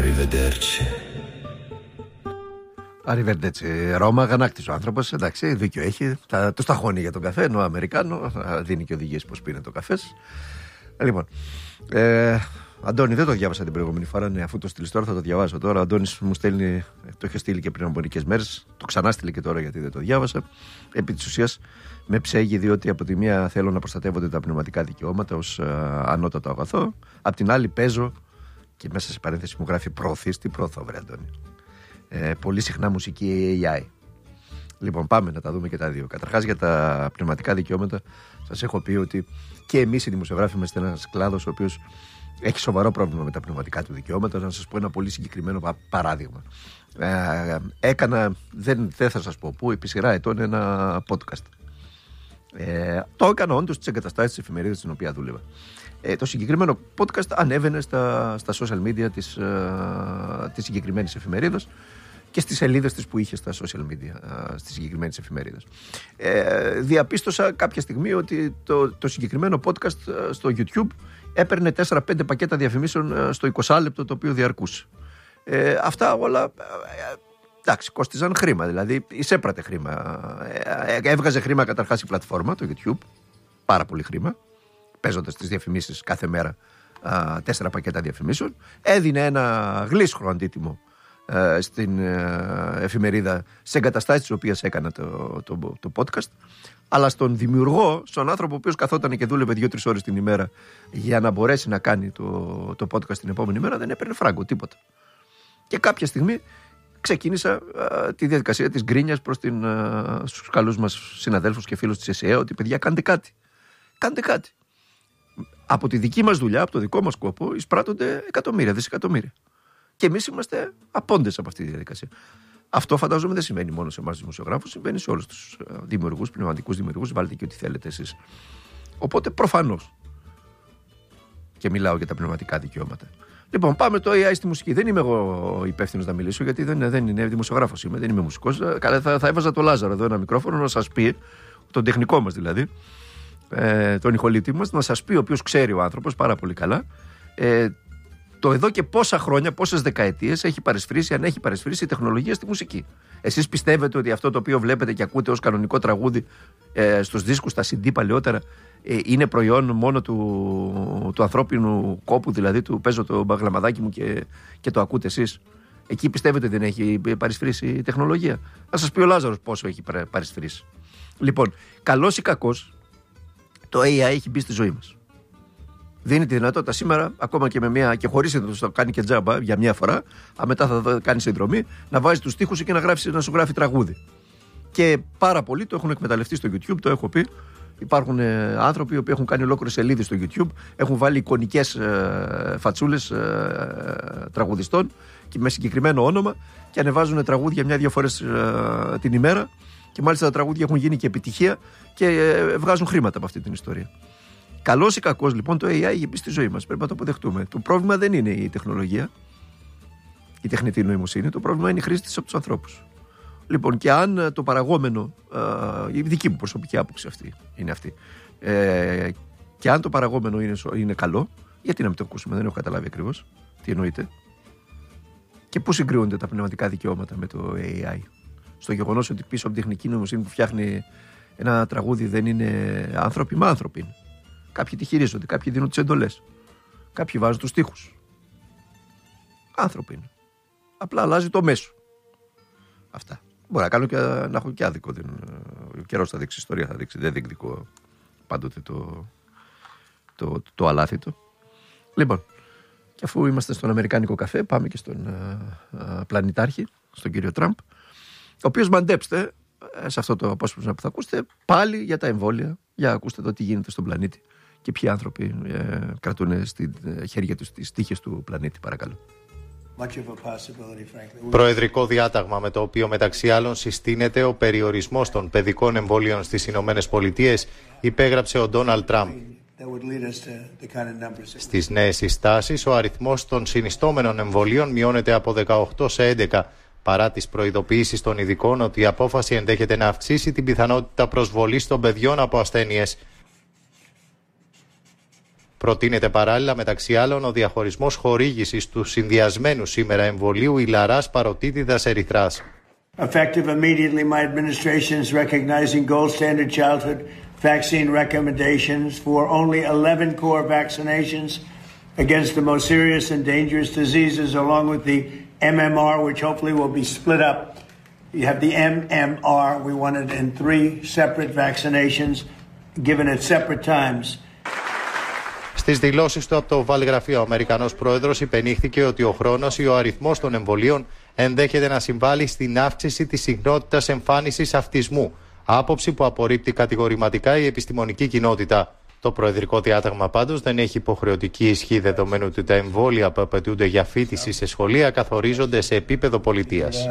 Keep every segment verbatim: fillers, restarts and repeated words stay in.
Arrivederci. Arrivederci. Ρώμα, αγανάκτης ο άνθρωπος. Εντάξει, δίκιο έχει. Τα, το σταχώνει για τον καφέ, ενώ ο Αμερικάνο δίνει και οδηγίες πώς πίνει το καφές. Λοιπόν, ε, Αντώνη, δεν το διάβασα την προηγούμενη φορά. Ναι, αφού το στείλει τώρα θα το διαβάσω τώρα. Ο Αντώνης μου στέλνει, το είχε στείλει και πριν από μερικές μέρες. Το ξανά στείλει και τώρα γιατί δεν το διάβασα. Επί της ουσίας με ψέγει, διότι από τη μία θέλω να προστατεύονται τα πνευματικά δικαιώματα ως uh, ανώτατο αγαθό. Απ' την άλλη παίζω, και μέσα σε παρένθεση μου γράφει προωθείς. Τι προωθώ, βρε Αντώνη? Ε, πολύ συχνά μουσική έι άι. Λοιπόν, πάμε να τα δούμε και τα δύο. Καταρχάς, για τα πνευματικά δικαιώματα, σας έχω πει ότι και εμείς οι δημοσιογράφοι είμαστε ένας κλάδος ο οποίος έχει σοβαρό πρόβλημα με τα πνευματικά του δικαιώματα. Να σας πω ένα πολύ συγκεκριμένο παράδειγμα. Ε, έκανα, δεν, δεν θα σας πω πού, επί σειρά ετών ένα podcast. Ε, το έκανα όντως στις εγκαταστάσεις της εφημερίδας στην οποία δούλευα. Ε, το συγκεκριμένο podcast ανέβαινε στα, στα social media της, uh, της συγκεκριμένης εφημερίδας και στις σελίδες της που είχε στα social media uh, στις συγκεκριμένες εφημερίδες. Ε, διαπίστωσα κάποια στιγμή ότι το, το συγκεκριμένο podcast uh, στο YouTube έπαιρνε τέσσερα πέντε πακέτα διαφημίσεων uh, στο είκοσι λεπτό το οποίο διαρκούσε. Ε, αυτά όλα uh, εντάξει, κόστιζαν χρήμα, δηλαδή εισέπρατε χρήμα. Ε, έβγαζε χρήμα καταρχάς η πλατφόρμα, το YouTube, πάρα πολύ χρήμα, παίζοντας τις διαφημίσεις κάθε μέρα, α, τέσσερα πακέτα διαφημίσεων. Έδινε ένα γλίσχρο αντίτιμο α, στην α, εφημερίδα, σε εγκαταστάσεις τις οποίες έκανα το, το, το podcast. Αλλά στον δημιουργό, στον άνθρωπο ο οποίος καθόταν και δούλευε δύο-τρεις ώρες την ημέρα για να μπορέσει να κάνει το, το podcast την επόμενη μέρα, δεν έπαιρνε φράγκο, τίποτα. Και κάποια στιγμή ξεκίνησα α, τη διαδικασία της γκρίνιας προς την, α, στους καλούς μας συναδέλφους και φίλους της ΕΣΕΑ, ότι παιδιά, κάντε κάτι. Κάντε κάτι. Από τη δική μας δουλειά, από το δικό μας κόπο, εισπράττονται εκατομμύρια, δισεκατομμύρια. Και εμείς είμαστε απόντες από αυτή τη διαδικασία. Αυτό φαντάζομαι δεν συμβαίνει μόνο σε εμάς τους δημοσιογράφους, συμβαίνει σε όλους τους δημιουργούς, πνευματικούς δημιουργούς. Βάλτε και ό,τι θέλετε εσείς. Οπότε προφανώς. Και μιλάω για τα πνευματικά δικαιώματα. Λοιπόν, πάμε το έι άι στη μουσική. Δεν είμαι εγώ υπεύθυνος να μιλήσω, γιατί δεν, δεν είναι δημοσιογράφος είμαι, δεν είμαι μουσικός. Θα, θα έβαζα το Λάζαρο εδώ ένα μικρόφωνο να σας πει, τον τεχνικό μας δηλαδή, ε, τον ηχολήπτη μας, να σας πει, ο οποίος ξέρει ο άνθρωπος πάρα πολύ καλά, ε, το εδώ και πόσα χρόνια, πόσες δεκαετίες έχει παρισφρήσει, αν έχει παρισφρήσει η τεχνολογία στη μουσική. Εσείς πιστεύετε ότι αυτό το οποίο βλέπετε και ακούτε ως κανονικό τραγούδι ε, στους δίσκους, στα σι ντι παλαιότερα, ε, είναι προϊόν μόνο του, του ανθρώπινου κόπου, δηλαδή του παίζω το μπαγλαμαδάκι μου και, και το ακούτε εσείς? Εκεί πιστεύετε ότι δεν έχει παρισφρήσει η τεχνολογία? Θα σας πει ο Λάζαρος πόσο έχει παρισφρήσει. Λοιπόν, καλός ή κακός, το έι άι έχει μπει στη ζωή μας. Δίνει τη δυνατότητα σήμερα, ακόμα και με μια, και χωρίς να το κάνει και τζάμπα για μια φορά, α, μετά θα κάνει συνδρομή, να βάζει τους στίχους και να, γράψει, να σου γράφει τραγούδι. Και πάρα πολλοί το έχουν εκμεταλλευτεί στο YouTube, το έχω πει. Υπάρχουν ε, άνθρωποι που έχουν κάνει ολόκληρες σελίδες στο YouTube, έχουν βάλει εικονικές ε, φατσούλες ε, τραγουδιστών και με συγκεκριμένο όνομα και ανεβάζουν τραγούδια μια-δύο φορές ε, την ημέρα. Και μάλιστα τα τραγούδια έχουν γίνει και επιτυχία και ε, βγάζουν χρήματα από αυτή την ιστορία. Καλός ή κακός, λοιπόν, το έι άι έχει μπει στη ζωή μας. Πρέπει να το αποδεχτούμε. Το πρόβλημα δεν είναι η τεχνολογία, η τεχνητή νοημοσύνη. Το πρόβλημα είναι η χρήση της από τους ανθρώπους. Λοιπόν, και αν το παραγόμενο, ε, η δική μου προσωπική άποψη αυτή είναι αυτή, ε, και αν το παραγόμενο είναι, είναι καλό, γιατί να μην το ακούσουμε? Δεν έχω καταλάβει ακριβώς τι εννοείται. Και πού συγκρίνονται τα πνευματικά δικαιώματα με το έι άι? Στο γεγονός ότι πίσω από την τεχνική νοημοσύνη που φτιάχνει ένα τραγούδι δεν είναι άνθρωποι, μα άνθρωποι είναι. Κάποιοι τη χειρίζονται, κάποιοι δίνουν τις εντολές, κάποιοι βάζουν τους στίχους. Άνθρωποι είναι. Απλά αλλάζει το μέσο. Αυτά. Μπορεί να κάνω και να έχω και άδικο. Δεν, ο καιρός θα δείξει, η ιστορία θα δείξει. Δεν διεκδικώ πάντοτε το, το, το αλάθητο. Λοιπόν, και αφού είμαστε στον Αμερικάνικο καφέ, πάμε και στον α, α, πλανητάρχη, στον κύριο Τραμπ, ο οποίος, μαντέψτε, σε αυτό το απόσπασμα που θα ακούσετε, πάλι για τα εμβόλια, για ακούστε εδώ τι γίνεται στον πλανήτη και ποιοι άνθρωποι ε, κρατούν στη χέρια τους τις τύχες του πλανήτη, παρακαλώ. Προεδρικό διάταγμα με το οποίο μεταξύ άλλων συστήνεται ο περιορισμός των παιδικών εμβόλιων στις Ηνωμένες Πολιτείες υπέγραψε ο Ντόναλντ Τραμπ. Στις νέες συστάσεις, ο αριθμός των συνιστόμενων εμβολίων μειώνεται από δεκαοκτώ σε έντεκα, παρά τις προειδοποιήσεις των ειδικών ότι η απόφαση ενδέχεται να αυξήσει την πιθανότητα προσβολής των παιδιών από ασθένειες. Προτείνεται παράλληλα, μεταξύ άλλων, ο διαχωρισμός χορήγησης του συνδυασμένου σήμερα εμβολίου ηλαράς παροτίτιδας ερυθράς. Effective immediately, my administration is recognizing gold standard childhood vaccine recommendations for only eleven core vaccinations against the most serious and dangerous diseases, along with the M M R, which hopefully will be split up. You have the M M R, we want it in three separate vaccinations, given at separate times. Στις δηλώσεις του από το Βαλγραφείο, ο Αμερικανός πρόεδρος υπενήχθηκε ότι ο χρόνος ή ο αριθμός των εμβολίων ενδέχεται να συμβάλλει στην αύξηση της συχνότητας εμφάνισης αυτισμού, άποψη που απορρίπτει κατηγορηματικά η επιστημονική κοινότητα. Το προεδρικό διάταγμα πάντως δεν έχει υποχρεωτική ισχύ, δεδομένου ότι τα εμβόλια που απαιτούνται για φοιτηση σε σχολεία καθορίζονται σε επίπεδο πολιτείας.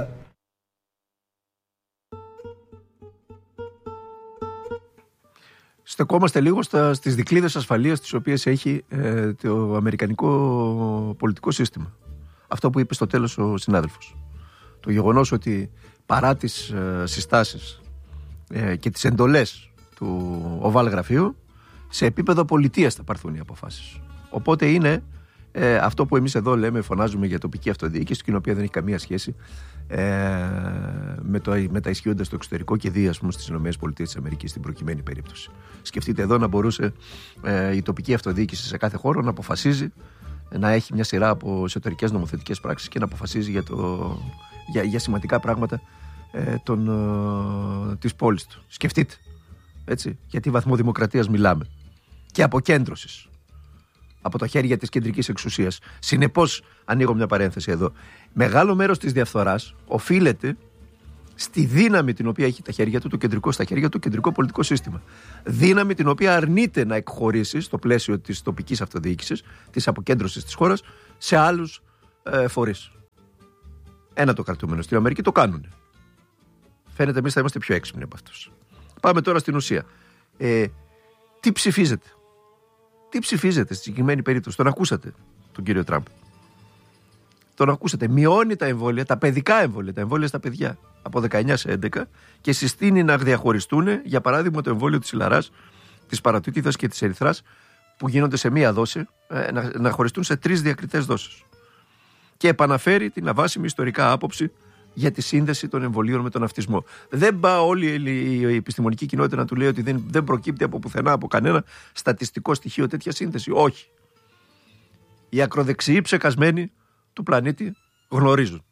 Στεκόμαστε λίγο στα, στις δικλείδες ασφαλείας τις οποίες έχει ε, το αμερικανικό πολιτικό σύστημα. Αυτό που είπε στο τέλος ο συνάδελφος. Το γεγονός ότι παρά τις ε, συστάσεις ε, και τις εντολές του ΟΒΑΛ γραφείου, σε επίπεδο πολιτείας θα πάρθουν οι αποφάσεις. Οπότε είναι ε, αυτό που εμείς εδώ λέμε, φωνάζουμε για τοπική αυτοδιοίκηση, την οποία δεν έχει καμία σχέση ε, με, το, με τα ισχύοντα στο εξωτερικό και δει, ας πούμε, στις ΗΠΑ στην προκειμένη περίπτωση. Σκεφτείτε εδώ να μπορούσε ε, η τοπική αυτοδιοίκηση σε κάθε χώρο να αποφασίζει, να έχει μια σειρά από εσωτερικές νομοθετικές πράξεις και να αποφασίζει για, το, για, για σημαντικά πράγματα ε, των, ε, της πόλης του. Σκεφτείτε. Έτσι, για τι βαθμό δημοκρατίας μιλάμε. Και αποκέντρωσης από τα χέρια της κεντρικής εξουσίας. Συνεπώς, ανοίγω μια παρένθεση εδώ, μεγάλο μέρος της διαφθοράς οφείλεται στη δύναμη την οποία έχει τα χέρια του, το κεντρικό, στα χέρια του, το κεντρικό πολιτικό σύστημα. Δύναμη την οποία αρνείται να εκχωρήσει στο πλαίσιο της τοπικής αυτοδιοίκησης, της αποκέντρωσης της χώρας, σε άλλους ε, φορείς. Ένα το κρατούμενο. Στην Αμερική το κάνουν. Φαίνεται εμείς θα είμαστε πιο έξυπνοι από αυτούς. Πάμε τώρα στην ουσία. Ε, τι ψηφίζετε. Τι ψηφίζετε στη συγκεκριμένη περίπτωση. Τον ακούσατε τον κύριο Τραμπ. Τον ακούσατε. Μειώνει τα εμβόλια, τα παιδικά εμβόλια, τα εμβόλια στα παιδιά από δεκαεννιά σε έντεκα και συστήνει να διαχωριστούν, για παράδειγμα, το εμβόλιο της ηλαράς, της παροτίτιδας και της ερυθράς, που γίνονται σε μία δόση, ε, να, να χωριστούν σε τρεις διακριτές δόσεις. Και επαναφέρει την αβάσιμη ιστορικά άποψη για τη σύνδεση των εμβολίων με τον αυτισμό. Δεν πάει όλη η επιστημονική κοινότητα να του λέει ότι δεν, δεν προκύπτει από πουθενά, από κανένα στατιστικό στοιχείο τέτοια σύνδεση. Όχι. Οι ακροδεξιοί ψεκασμένοι του πλανήτη γνωρίζουν.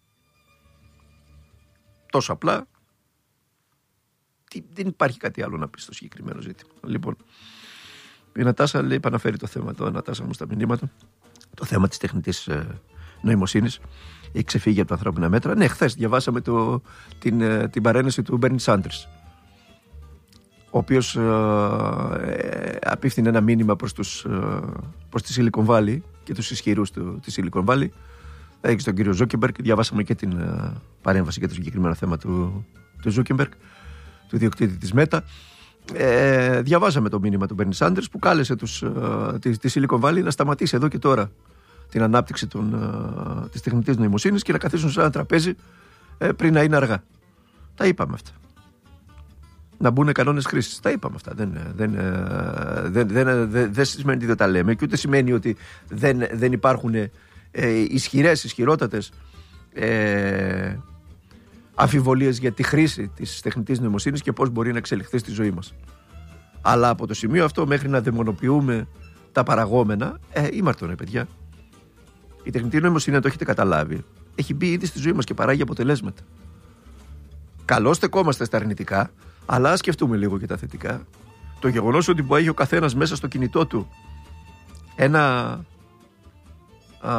Τόσο απλά. Τι, δεν υπάρχει κάτι άλλο να πει στο συγκεκριμένο ζήτημα. Λοιπόν, η Νατάσα λέει, επαναφέρει το θέμα εδώ, Νατάσα μου στα μηνύματα, το θέμα της τεχνητής ε, νοημοσύνης. Έχει ξεφύγει από τα ανθρώπινα μέτρα. Ναι, χθες διαβάσαμε το, την, την παρένεση του Μπέρνι Σάντερς, ο οποίος ε, ε, απίφθινε ένα μήνυμα προς, τους, ε, προς τη Silicon Valley και τους ισχυρούς του, της Silicon Valley. Έχει τον κύριο Ζούκεμπεργκ. Διαβάσαμε και την ε, παρέμβαση για το συγκεκριμένο θέμα του, του Ζούκεμπεργκ, του ιδιοκτήτη της Meta. Ε, διαβάσαμε το μήνυμα του Μπέρνι Σάντερς που κάλεσε τους, ε, τη, τη Silicon Valley να σταματήσει εδώ και τώρα την ανάπτυξη των, uh, της τεχνητής νοημοσύνης και να καθίσουν σε ένα τραπέζι ε, πριν να είναι αργά. Τα είπαμε αυτά. Να μπουν κανόνες χρήσης. Τα είπαμε αυτά. Δεν, δεν, δεν, δεν, δεν, δεν σημαίνει ότι δεν τα λέμε και ούτε σημαίνει ότι δεν, δεν υπάρχουν ε, ισχυρές, ισχυρότατες ε, αμφιβολίες για τη χρήση της τεχνητής νοημοσύνης και πώς μπορεί να εξελιχθεί στη ζωή μας. Αλλά από το σημείο αυτό μέχρι να δαιμονοποιούμε τα παραγόμενα, ε, ήμαρτον, παιδιά. Η τεχνητή νοημοσύνη, αν το έχετε καταλάβει, έχει μπει ήδη στη ζωή μας και παράγει αποτελέσματα. Καλώς στεκόμαστε στα αρνητικά, αλλά ας σκεφτούμε λίγο και τα θετικά. Το γεγονός ότι μπορεί ο καθένας μέσα στο κινητό του ένα α,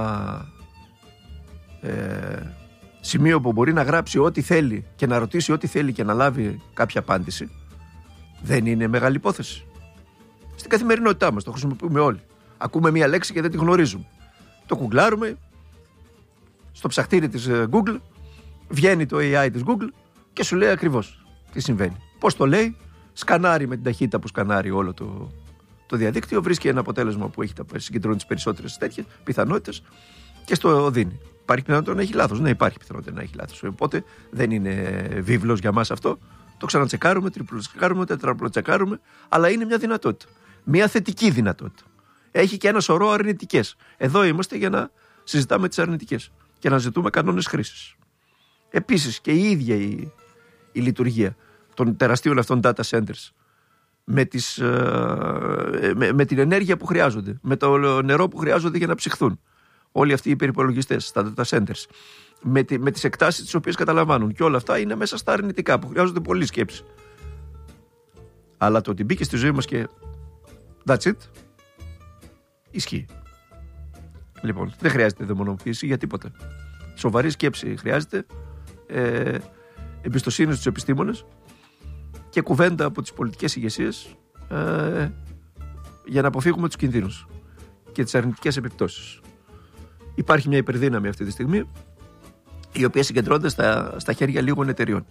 ε, σημείο που μπορεί να γράψει ό,τι θέλει και να ρωτήσει ό,τι θέλει και να λάβει κάποια απάντηση, δεν είναι μεγάλη υπόθεση. Στην καθημερινότητά μας το χρησιμοποιούμε όλοι. Ακούμε μία λέξη και δεν τη γνωρίζουμε. Το κουγκλάρουμε, στο ψαχτήρι της Google, βγαίνει το έι άι της Google και σου λέει ακριβώς τι συμβαίνει. Πώς το λέει, σκανάρει με την ταχύτητα που σκανάρει όλο το, το διαδίκτυο, βρίσκει ένα αποτέλεσμα που έχει, συγκεντρώνει τις περισσότερες τέτοιες πιθανότητες και στο δίνει. Υπάρχει πιθανότητα να έχει λάθος. Ναι, υπάρχει πιθανότητα να έχει λάθος. Οπότε δεν είναι βίβλος για μας αυτό. Το ξανατσεκάρουμε, τριπλοτσεκάρουμε, τετραπλοτσεκάρουμε, αλλά είναι μια δυνατότητα. Μια θετική δυνατότητα. Έχει και ένα σωρό αρνητικές. Εδώ είμαστε για να συζητάμε τις αρνητικές και να ζητούμε κανόνες χρήσης. Επίσης και η ίδια η, η λειτουργία των τεραστίων αυτών data centers με, τις, με, με την ενέργεια που χρειάζονται, με το νερό που χρειάζονται για να ψυχθούν. Όλοι αυτοί οι υπερυπολογιστές στα data centers, με, τη, με τις εκτάσεις τις οποίες καταλαμβάνουν, και όλα αυτά είναι μέσα στα αρνητικά που χρειάζονται πολλή σκέψη. Αλλά το ότι μπήκε στη ζωή μας και that's it, ισχύει. Λοιπόν, δεν χρειάζεται δαιμονοποίηση για τίποτα. Σοβαρή σκέψη χρειάζεται, ε, εμπιστοσύνη στους επιστήμονες και κουβέντα από τις πολιτικές ηγεσίες ε, για να αποφύγουμε τους κινδύνους και τις αρνητικές επιπτώσεις. Υπάρχει μια υπερδύναμη αυτή τη στιγμή, η οποία συγκεντρώνεται στα, στα χέρια λίγων εταιριών.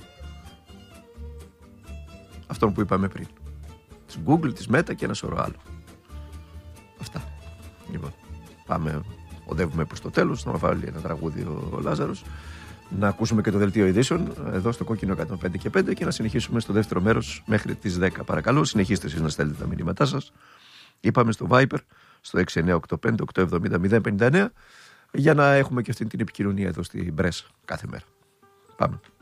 Αυτό που είπαμε πριν. Της Google, της Meta και ένα σωρό άλλο. Αυτά. Λοιπόν, πάμε, οδεύουμε προς το τέλος, να βάλει ένα τραγούδι ο Λάζαρος, να ακούσουμε και το δελτίο ειδήσεων εδώ στο Κόκκινο εκατόν πέντε και πέντε και να συνεχίσουμε στο δεύτερο μέρος μέχρι τις δέκα. Παρακαλώ, συνεχίστε εσείς να στέλνετε τα μηνύματά σας. Είπαμε στο Viber, στο έξι εννιά οκτώ πέντε οκτώ εβδομήντα μηδέν πενήντα εννέα, για να έχουμε και αυτή την επικοινωνία εδώ στην Πρέσ κάθε μέρα. Πάμε.